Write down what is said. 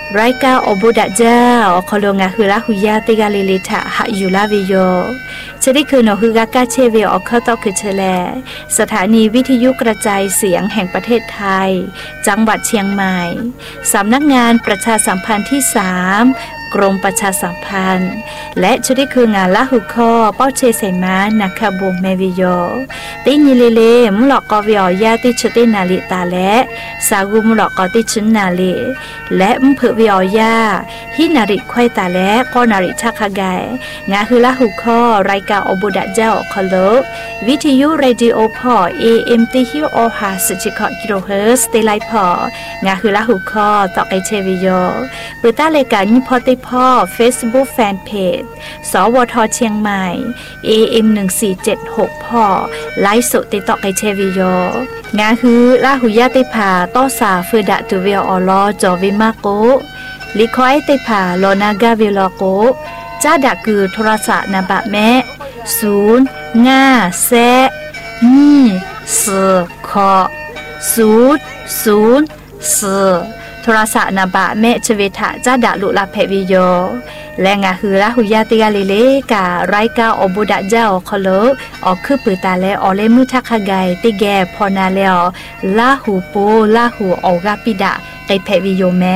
รายการอบุดะเจ้าคอลงาคือละหุยาติกาลิลิทะหะอยู่ลาวิโยจะได้คือนคือกากาเชเวออกเข้าตอกคือเชลสถานีวิทยุกระจายเสียงแห่งประเทศไทยจังหวัดเชียงใหม่สำนักงานประชาสัมพันธ์ที่3กรมประชาสัมพันธ์และจะได้คืองานละหุข้อเป้าเชใส่ม้านักขบวงเมวิโยติญิเลเลมุหลอกกอวิอยาติชตินาลิตาและสากุมุหลอกกอติชุนนาลิและมเผวิอยาฮินาริควายตาและก็นาริชักขะไกงาคือละหุข้อรายการอบุดะเจ้าคอลวิทยุเรดิโอพอ AM ติฮิโอฮาสจิคอกิโลเฮิรตซ์เตไลพองาคือละหุข้อตอกไอเชวิโยเปิดตาเลกายิพอติพ่อ Facebook Fanpage สวทเชียงใหม่ AM 1476พ่อไลฟ์สดติดต่อไอเชวิโยงาคือละหุยาติผาต้อสาเฟดะตุเวออลอจอวิมาโกลิคอยติผาโลนากาเวลโกจ้าดะคือโทรศัพท์นาบะแม่0 5 แซนี่สคอ0 0 4โทรศัพท์นาบะแม่ชเวทะจ้าดะลุลาเพวิโยและงาคือละหุยาติกาลิเลการายกาอบุดะเจ้าคอลออกคือปือตาและออเลมือทักขะไกติแกพอนาแล้วลาหูโปลาหูออกาปิดะไกเพวิโยแม